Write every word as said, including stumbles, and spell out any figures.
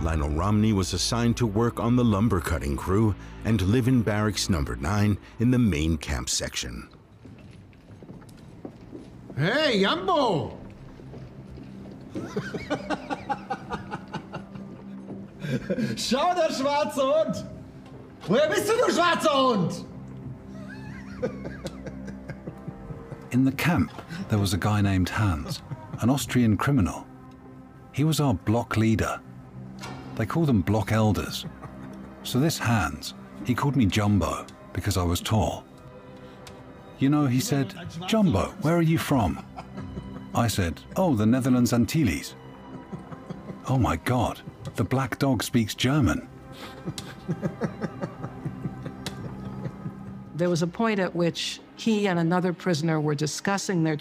Lionel Romney was assigned to work on the lumber cutting crew and live in barracks number nine in the main camp section. Hey, Jambo! Schau, der schwarze Hund! Woher bist du, du schwarzer Hund? In the camp, there was a guy named Hans, an Austrian criminal. He was our block leader. They call them block elders. So this Hans, he called me Jumbo because I was tall. You know, he said, "Jumbo, where are you from?" I said, "Oh, the Netherlands Antilles." Oh my God, the black dog speaks German. There was a point at which he and another prisoner were discussing their